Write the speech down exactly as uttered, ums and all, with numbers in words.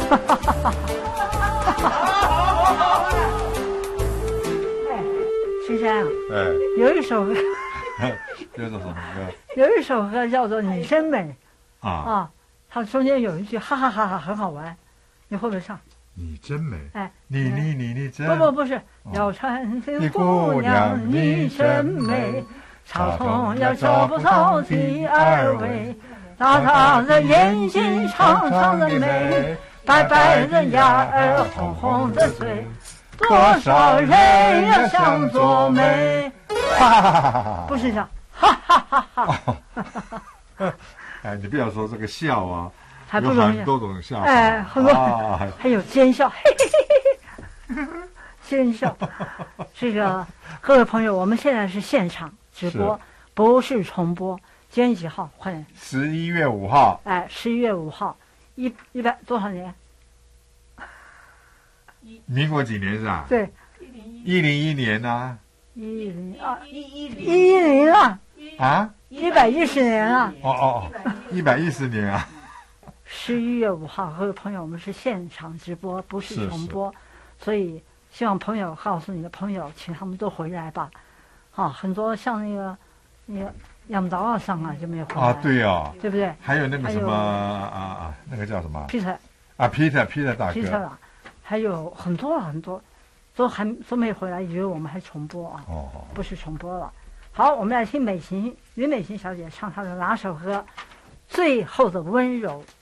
哎，先生， 哎， 有一首歌， 叫做什么歌？ 有一首歌叫做《你真美》 啊， 啊，它中间有一句哈哈哈哈很好玩，你会不会唱？ 你真美， 哎， 你你你你真不不不是，要穿的姑娘你真美，草丛要找不到第二位，大大的眼睛长长的眉，白白的牙儿红红的嘴，多少人要想做美。 哈哈哈哈不是这样，哈哈哈哈。 哎，你不要说这个笑啊， 还不容易有很多种笑法， 哎，很多、 啊、 还有奸笑，嘿嘿嘿嘿，奸笑。这个各位朋友，我们现在是现场直播，不是重播。今天几号？快点！ 十一月五号。 哎，十一月五号，一一百多少年？ 民国几年是吧？ 对， 一零一年呐、 一零二一一一零啊， 啊， 一百一十年了。 哦哦哦，一百一十年啊。 十一月五号，各位朋友，我们是现场直播，不是重播，所以希望朋友告诉你的朋友，请他们都回来吧。啊，很多像那个那个杨导啊上啊就没有回来啊，对哦， 对不对？ 还有那个什么啊啊，那个叫什么 Peter 啊 Peter Peter 大哥 Peter 啊，还有很多很多都还都没回来，以为我们还重播啊。 哦， 不是重播了。好，我们来听美琴于美琴小姐唱她的哪首歌？最后的温柔。